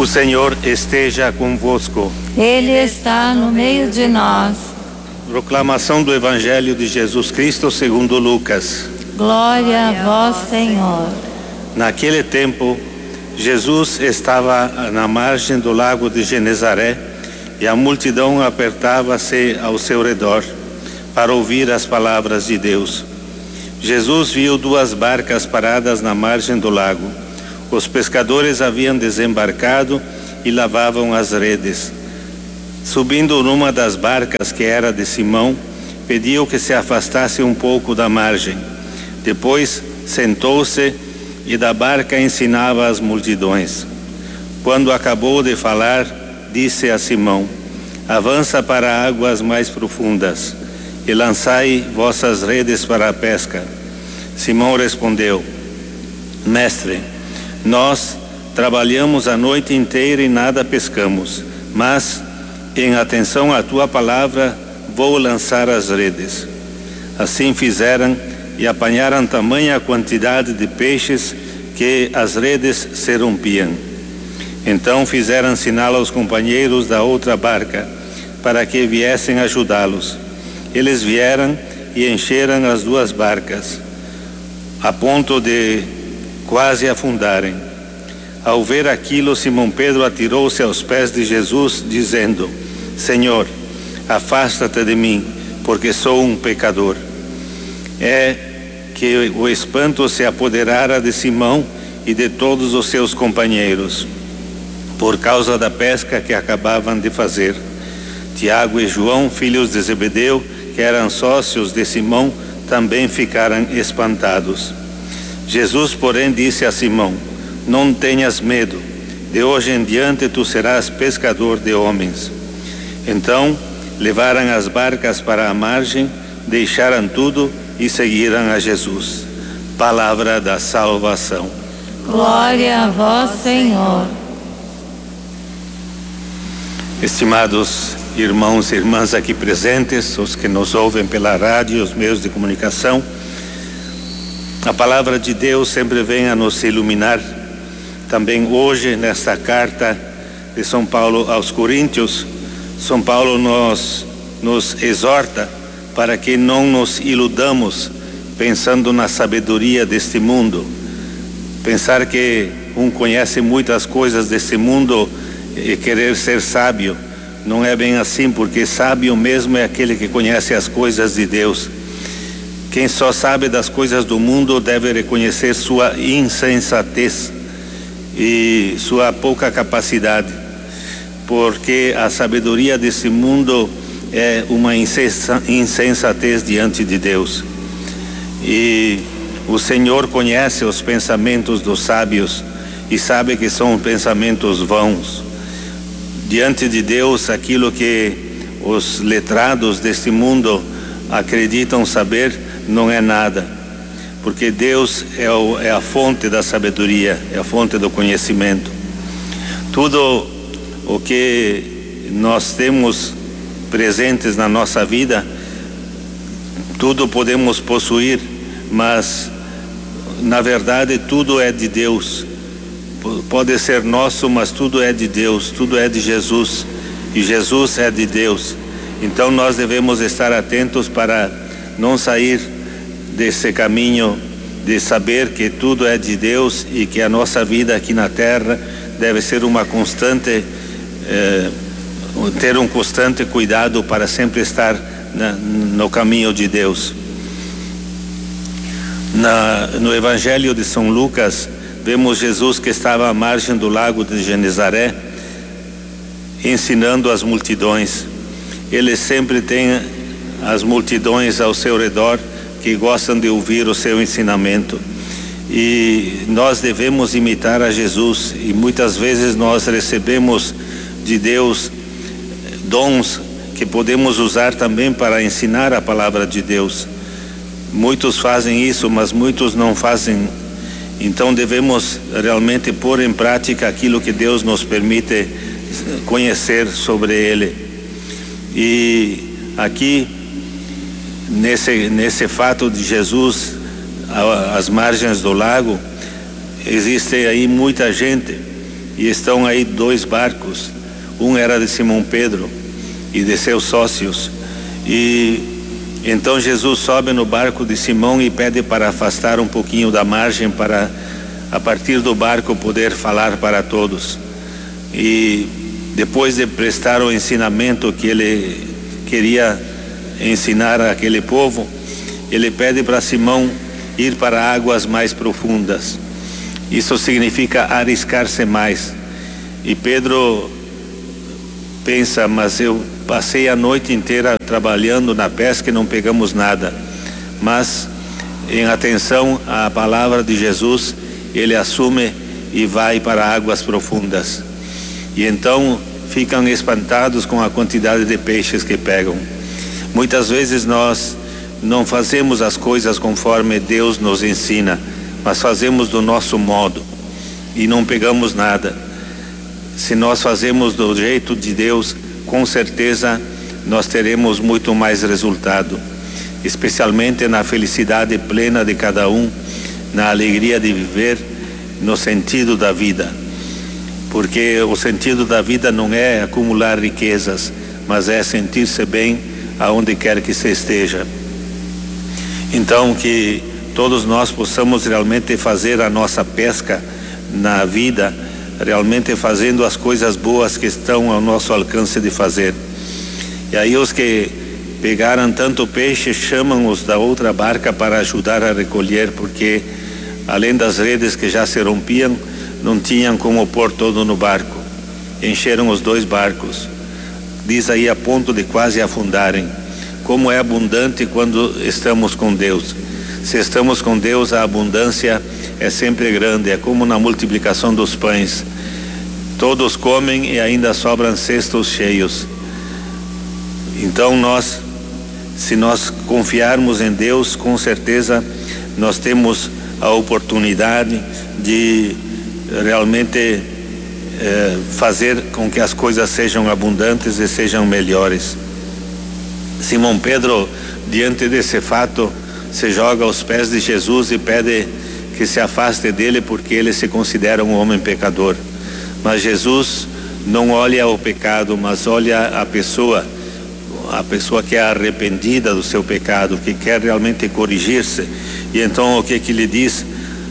O Senhor esteja convosco. Ele está no meio de nós. Proclamação do Evangelho de Jesus Cristo segundo Lucas. Glória a vós, Senhor. Naquele tempo, Jesus estava na margem do lago de Genezaré e a multidão apertava-se ao seu redor para ouvir as palavras de Deus. Jesus viu 2 barcas paradas na margem do lago. Os pescadores haviam desembarcado e lavavam as redes. Subindo numa das barcas, que era de Simão, pediu que se afastasse um pouco da margem. Depois sentou-se e da barca ensinava as multidões. Quando acabou de falar, disse a Simão: avança para águas mais profundas e lançai vossas redes para a pesca. Simão respondeu: Mestre, nós trabalhamos a noite inteira e nada pescamos, mas, em atenção à tua palavra, vou lançar as redes. Assim fizeram e apanharam tamanha quantidade de peixes que as redes se rompiam. Então fizeram sinal aos companheiros da outra barca para que viessem ajudá-los. Eles vieram e encheram as 2 barcas, a ponto de quase afundarem. Ao ver aquilo, Simão Pedro atirou-se aos pés de Jesus, dizendo: Senhor, afasta-te de mim, porque sou um pecador. É que o espanto se apoderara de Simão e de todos os seus companheiros, por causa da pesca que acabavam de fazer. Tiago e João, filhos de Zebedeu, que eram sócios de Simão, também ficaram espantados. Jesus, porém, disse a Simão: não tenhas medo, de hoje em diante tu serás pescador de homens. Então levaram as barcas para a margem, deixaram tudo e seguiram a Jesus. Palavra da salvação. Glória a vós, Senhor. Estimados irmãos e irmãs aqui presentes, os que nos ouvem pela rádio, os meios de comunicação, a palavra de Deus sempre vem a nos iluminar. Também hoje, nesta carta de São Paulo aos Coríntios, São Paulo nos exorta para que não nos iludamos pensando na sabedoria deste mundo. Pensar que um conhece muitas coisas desse mundo e querer ser sábio. Não é bem assim, porque sábio mesmo é aquele que conhece as coisas de Deus. Quem só sabe das coisas do mundo deve reconhecer sua insensatez e sua pouca capacidade, porque a sabedoria desse mundo é uma insensatez diante de Deus. E o Senhor conhece os pensamentos dos sábios e sabe que são pensamentos vãos. Diante de Deus, aquilo que os letrados deste mundo acreditam saber não é nada, porque Deus é a fonte da sabedoria, é a fonte do conhecimento. Tudo o que nós temos presentes na nossa vida, tudo podemos possuir, mas na verdade tudo é de Deus. Pode ser nosso, mas tudo é de Deus, tudo é de Jesus, e Jesus é de Deus. Então nós devemos estar atentos para não sair desse caminho de saber que tudo é de Deus e que a nossa vida aqui na terra deve ser uma constante, ter um constante cuidado para sempre estar no caminho de Deus. No Evangelho de São Lucas, vemos Jesus que estava à margem do lago de Genezaré, ensinando as multidões. Ele sempre tem as multidões ao seu redor que gostam de ouvir o seu ensinamento. E nós devemos imitar a Jesus, e muitas vezes nós recebemos de Deus dons que podemos usar também para ensinar a palavra de Deus. Muitos fazem isso, mas muitos não fazem. Então devemos realmente pôr em prática aquilo que Deus nos permite conhecer sobre Ele. E aqui, nesse fato de Jesus às margens do lago, existe aí muita gente e estão aí 2 barcos. Um era de Simão Pedro e de seus sócios, e então Jesus sobe no barco de Simão e pede para afastar um pouquinho da margem para, a partir do barco, poder falar para todos. E depois de prestar o ensinamento que ele queria ensinar àquele povo, ele pede para Simão ir para águas mais profundas. Isso significa arriscar-se mais. E Pedro pensa, mas eu passei a noite inteira trabalhando na pesca e não pegamos nada. Mas, em atenção à palavra de Jesus, ele assume e vai para águas profundas. E então ficam espantados com a quantidade de peixes que pegam. Muitas vezes nós não fazemos as coisas conforme Deus nos ensina, mas fazemos do nosso modo e não pegamos nada. Se nós fazemos do jeito de Deus, com certeza nós teremos muito mais resultado, especialmente na felicidade plena de cada um, na alegria de viver, no sentido da vida. Porque o sentido da vida não é acumular riquezas, mas é sentir-se bem aonde quer que se esteja. Então, que todos nós possamos realmente fazer a nossa pesca na vida, realmente fazendo as coisas boas que estão ao nosso alcance de fazer. E aí os que pegaram tanto peixe chamam-os da outra barca para ajudar a recolher, porque além das redes que já se rompiam, não tinham como pôr todo no barco. Encheram os 2 barcos. Diz aí a ponto de quase afundarem. Como é abundante quando estamos com Deus. Se estamos com Deus, a abundância é sempre grande. É como na multiplicação dos pães. Todos comem e ainda sobram cestos cheios. Então se nós confiarmos em Deus, com certeza nós temos a oportunidade de realmente fazer com que as coisas sejam abundantes e sejam melhores. Simão Pedro, diante desse fato, se joga aos pés de Jesus e pede que se afaste dele, porque ele se considera um homem pecador. Mas Jesus não olha o pecado, mas olha a pessoa que é arrependida do seu pecado, que quer realmente corrigir-se. E então o que ele diz?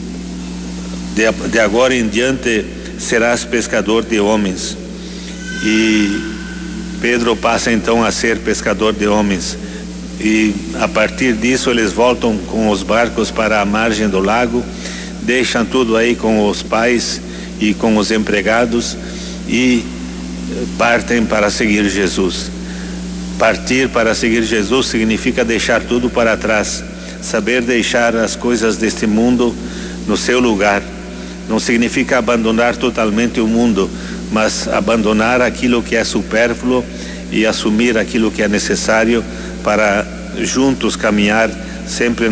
De agora em diante serás pescador de homens. E Pedro passa então a ser pescador de homens. E a partir disso eles voltam com os barcos para a margem do lago, deixam tudo aí com os pais e com os empregados e partem para seguir Jesus. Partir para seguir Jesus significa deixar tudo para trás, saber deixar as coisas deste mundo no seu lugar. Não significa abandonar totalmente o mundo, mas abandonar aquilo que é supérfluo e assumir aquilo que é necessário para juntos caminhar sempre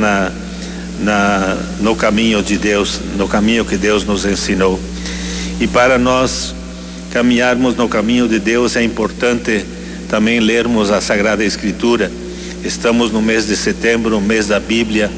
no caminho de Deus, no caminho que Deus nos ensinou. E para nós caminharmos no caminho de Deus é importante também lermos a Sagrada Escritura. Estamos no mês de setembro, o mês da Bíblia.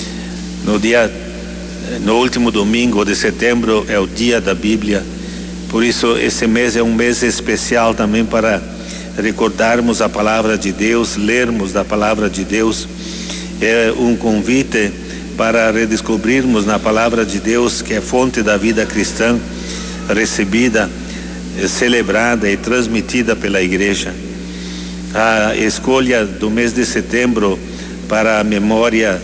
No último domingo de setembro é o dia da Bíblia. Por isso esse mês é um mês especial também para recordarmos a palavra de Deus, lermos da palavra de Deus. É um convite para redescobrirmos na palavra de Deus, que é fonte da vida cristã, recebida, celebrada e transmitida pela igreja. A escolha do mês de setembro para a memória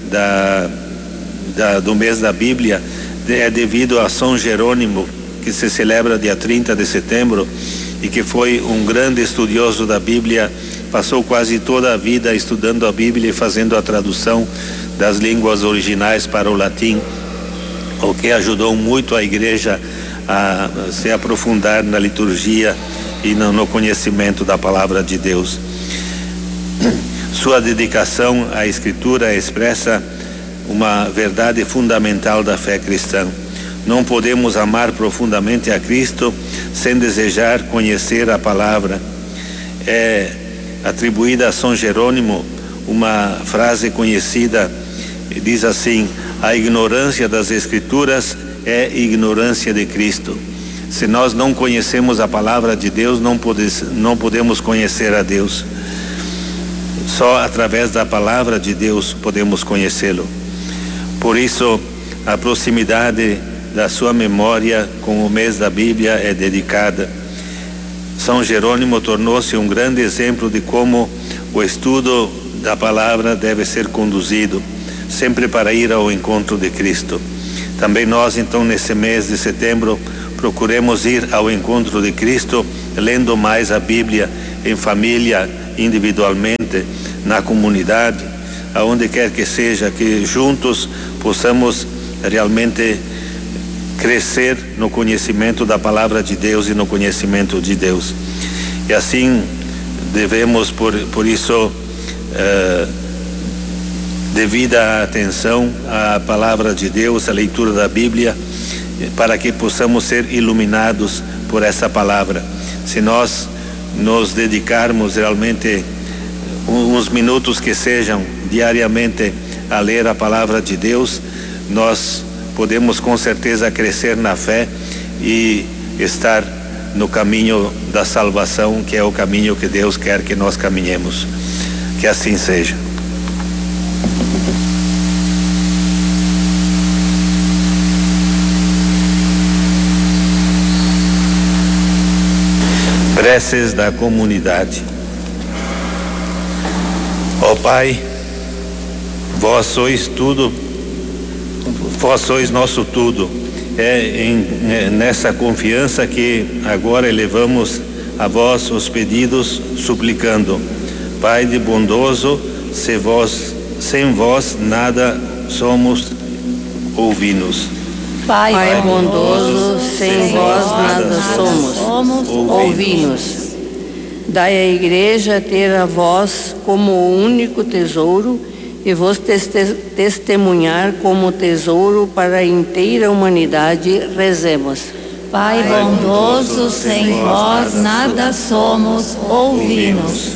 do mês da Bíblia é devido a São Jerônimo, que se celebra dia 30 de setembro e que foi um grande estudioso da Bíblia, passou quase toda a vida estudando a Bíblia e fazendo a tradução das línguas originais para o latim, o que ajudou muito a igreja a se aprofundar na liturgia e no conhecimento da palavra de Deus. Sua dedicação à Escritura expressa uma verdade fundamental da fé cristã. Não podemos amar profundamente a Cristo sem desejar conhecer a palavra. É atribuída a São Jerônimo uma frase conhecida, diz assim: a ignorância das Escrituras é ignorância de Cristo. Se nós não conhecemos a palavra de Deus, não podemos conhecer a Deus. Só através da palavra de Deus podemos conhecê-lo. Por isso, a proximidade da sua memória com o mês da Bíblia é dedicada. São Jerônimo tornou-se um grande exemplo de como o estudo da palavra deve ser conduzido, sempre para ir ao encontro de Cristo. Também nós, então, nesse mês de setembro, procuremos ir ao encontro de Cristo, lendo mais a Bíblia em família, individualmente, na comunidade, aonde quer que seja, que juntos possamos realmente crescer no conhecimento da palavra de Deus e no conhecimento de Deus. E assim devemos, por isso, devida atenção à palavra de Deus, à leitura da Bíblia, para que possamos ser iluminados por essa palavra. Se nós nos dedicarmos realmente uns minutos que sejam diariamente a ler a palavra de Deus, nós podemos com certeza crescer na fé e estar no caminho da salvação, que é o caminho que Deus quer que nós caminhemos. Que assim seja. Preces da comunidade. Ó Pai, vós sois tudo, vós sois nosso tudo. É nessa confiança que agora elevamos a vós os pedidos, suplicando: Pai de bondoso, sem vós nada somos, ouvi-nos. Pai bondoso, sem vós nada somos, ouvi-nos. Dai à Igreja ter a vós como o único tesouro e vos testemunhar como tesouro para a inteira humanidade. Rezemos. Pai bondoso, sem vós nada somos, ouvi-nos.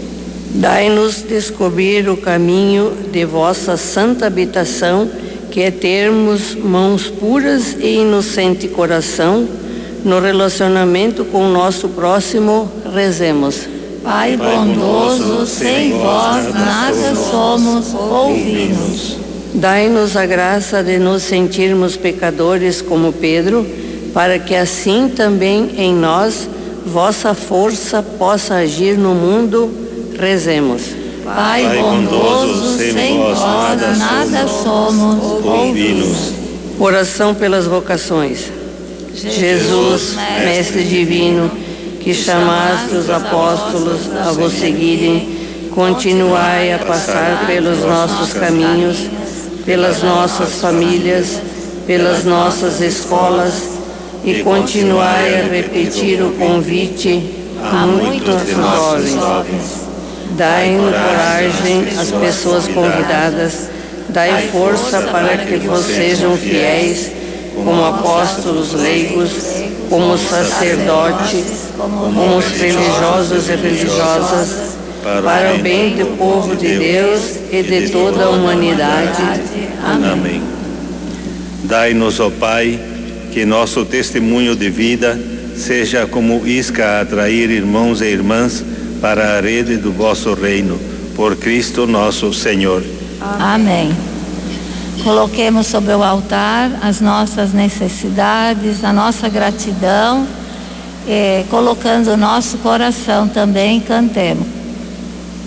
Dai-nos descobrir o caminho de vossa santa habitação, que é termos mãos puras e inocente coração no relacionamento com o nosso próximo. Rezemos. Pai bondoso, sem vós nada somos, ouvi-nos. Dai-nos a graça de nos sentirmos pecadores como Pedro, para que assim também em nós vossa força possa agir no mundo. Rezemos. Pai bondoso, sem vós nada somos, ouvi-nos. Oração pelas vocações. Jesus, Mestre Divino, que chamaste os apóstolos a vos seguirem, continuai a passar pelos nossos caminhos, pelas nossas famílias, pelas nossas escolas, e continuai a repetir o convite a muitos jovens. Dai-nos coragem às pessoas convidadas, dai força para que vos sejam fiéis, como apóstolos leigos, como sacerdotes, como os religiosos e religiosas, para o bem do povo de Deus e de toda a humanidade. Amém. Dai-nos, ó Pai, que nosso testemunho de vida seja como isca a atrair irmãos e irmãs para a rede do vosso reino, por Cristo nosso Senhor. Amém. Coloquemos sobre o altar as nossas necessidades, a nossa gratidão, colocando o nosso coração também, cantemos.